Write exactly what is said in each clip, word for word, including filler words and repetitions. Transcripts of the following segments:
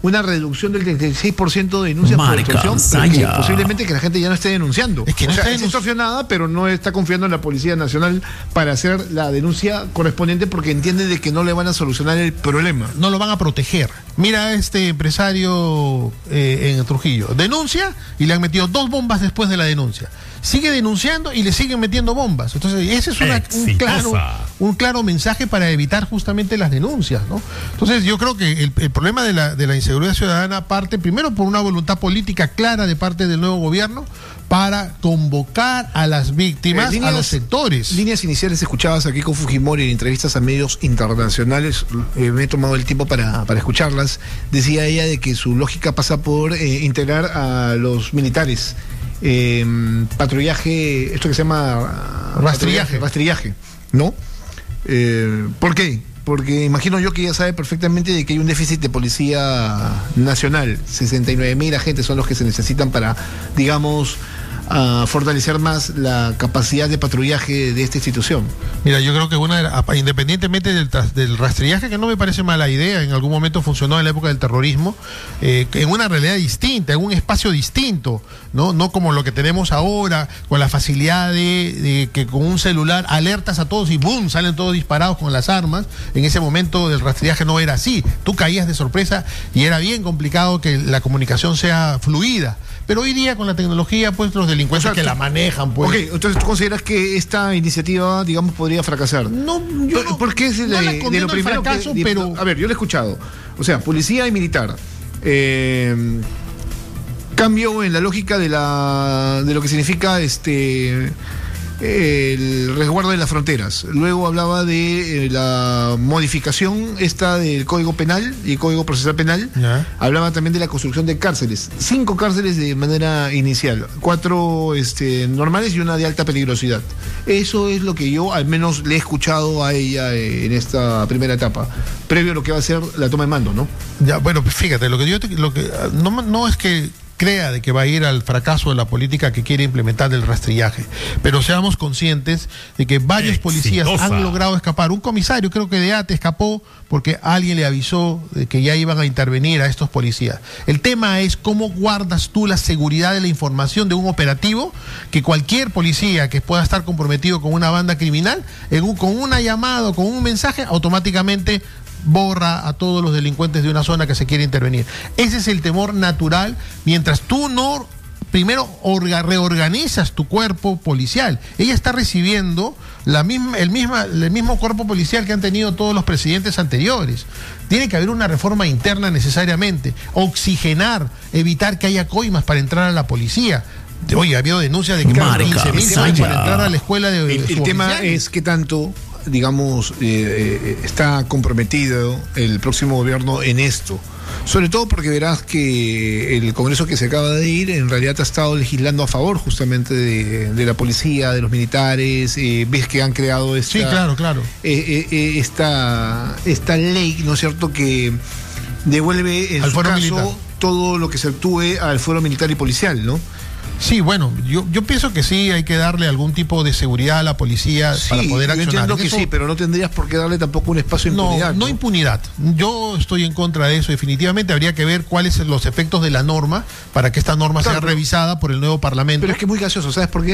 una reducción del treinta y seis por ciento de denuncias por extorsión, que posiblemente que la gente ya no esté denunciando. Es que no o sea, está es extorsionada, pero no está confiando en la Policía Nacional para hacer la denuncia correspondiente porque entiende de que no le van a solucionar el problema. No lo van a proteger. Mira a este empresario eh, en Trujillo. Denuncia y le han metido dos bombas después de la denuncia. Sigue denunciando y le siguen metiendo bombas. Entonces, ese es una, un, claro, un claro mensaje para evitar justamente las denuncias, ¿no? Entonces, yo creo que el, el problema de la, de la inseguridad ciudadana parte primero por una voluntad política clara de parte del nuevo gobierno para convocar a las víctimas, eh, líneas, a los sectores. Líneas iniciales escuchabas aquí con Fujimori en entrevistas a medios internacionales, eh, me he tomado el tiempo para, para escucharlas. Decía ella de que su lógica pasa por eh, integrar a los militares. Eh, patrullaje, esto que se llama rastrillaje, rastrillaje, ¿no? Eh, ¿Por qué? Porque imagino yo que ella sabe perfectamente de que hay un déficit de policía nacional. sesenta y nueve mil agentes son los que se necesitan para, digamos, a fortalecer más la capacidad de patrullaje de esta institución. Mira, yo creo que una de la, independientemente del, del rastrillaje, que no me parece mala idea, en algún momento funcionó en la época del terrorismo, eh, en una realidad distinta, en un espacio distinto, no, no como lo que tenemos ahora, con la facilidad de, de que con un celular alertas a todos y ¡boom! Salen todos disparados con las armas. En ese momento del rastrillaje no era así, tú caías de sorpresa y era bien complicado que la comunicación sea fluida. Pero hoy día con la tecnología, pues los delincuentes, o sea, que la manejan, pues. Ok, entonces tú consideras que esta iniciativa, digamos, podría fracasar. No, yo no, ¿Por qué es de, no la de lo primero fracaso, que, pero... A ver, yo lo he escuchado. O sea, policía y militar. Eh, cambio en la lógica de la de lo que significa este el resguardo de las fronteras. Luego hablaba de eh, la modificación esta del Código Penal y Código Procesal Penal. ¿Ya? Hablaba también de la construcción de cárceles. Cinco cárceles de manera inicial. Cuatro este, normales y una de alta peligrosidad. Eso es lo que yo al menos le he escuchado a ella eh, en esta primera etapa, previo a lo que va a ser la toma de mando, ¿no? Ya, bueno, fíjate, lo que yo te, lo que no, no es que crea de que va a ir al fracaso de la política que quiere implementar del rastrillaje, pero seamos conscientes de que varios policías Exitosa. han logrado escapar. Un comisario, creo que de ATE, escapó porque alguien le avisó de que ya iban a intervenir a estos policías. El tema es cómo guardas tú la seguridad de la información de un operativo que cualquier policía que pueda estar comprometido con una banda criminal, en un, con una llamada o con un mensaje, automáticamente borra a todos los delincuentes de una zona que se quiere intervenir. Ese es el temor natural, mientras tú no primero orga, reorganizas tu cuerpo policial. Ella está recibiendo la misma, el, misma, el mismo cuerpo policial que han tenido todos los presidentes anteriores. Tiene que haber una reforma interna necesariamente, oxigenar, evitar que haya coimas para entrar a la policía. Oye, ha habido denuncias de que quince mil para entrar a la escuela de... El, el tema es que tanto, digamos, eh, eh, está comprometido el próximo gobierno en esto. Sobre todo porque verás que el Congreso que se acaba de ir en realidad ha estado legislando a favor justamente de, de la policía, de los militares. Eh, ves que han creado esta, sí, claro, claro. Eh, eh, esta, esta ley, ¿no es cierto?, que devuelve en al su caso militar. todo lo que se actúe al fuero militar y policial, ¿no? Sí, bueno, yo, yo pienso que sí hay que darle algún tipo de seguridad a la policía sí, para poder accionar. Yo entiendo que eso, sí, pero no tendrías por qué darle tampoco un espacio de impunidad. No, no, no impunidad. Yo estoy en contra de eso. Definitivamente habría que ver cuáles son los efectos de la norma para que esta norma claro, sea revisada por el nuevo Parlamento. Pero es que es muy gracioso, ¿sabes por qué?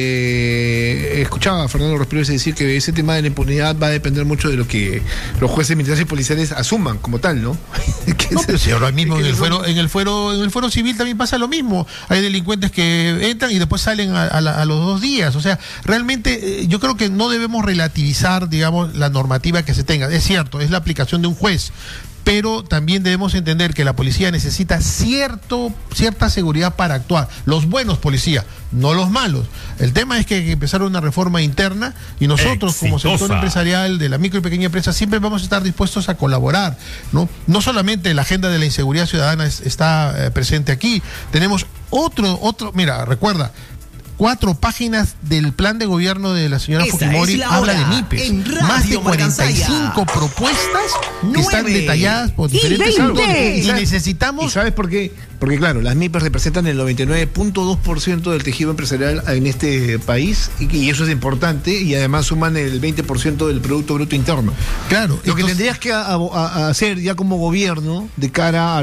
Porque escuchaba a Fernando Respiro decir que ese tema de la impunidad va a depender mucho de lo que los jueces militares y policiales asuman como tal, ¿no? No, pero si ahora mismo en el fuero, en el fuero, en el fuero civil también pasa lo mismo. Hay delincuentes que entran y después salen a, a, la, a los dos días. O sea, realmente eh, yo creo que no debemos relativizar, digamos, la normativa que se tenga. Es cierto, es la aplicación de un juez, pero también debemos entender que la policía necesita cierto, cierta seguridad para actuar. Los buenos policías, no los malos. El tema es que hay que empezar una reforma interna y nosotros Exitosa. como sector empresarial de la micro y pequeña empresa siempre vamos a estar dispuestos a colaborar, ¿no? No solamente la agenda de la inseguridad ciudadana es, está eh, presente aquí, tenemos otro, otro, mira, recuerda, cuatro páginas del plan de gobierno de la señora Esa Fujimori la habla de MIPES. Más de cuarenta y cinco propuestas que están detalladas por diferentes sectores. Y necesitamos... ¿Y sabes por qué? Porque claro, las MIPES representan el noventa y nueve punto dos por ciento del tejido empresarial en este país y, y eso es importante y además suman el veinte por ciento del Producto Bruto Interno. Claro. Lo entonces, que tendrías que a, a, a hacer ya como gobierno de cara a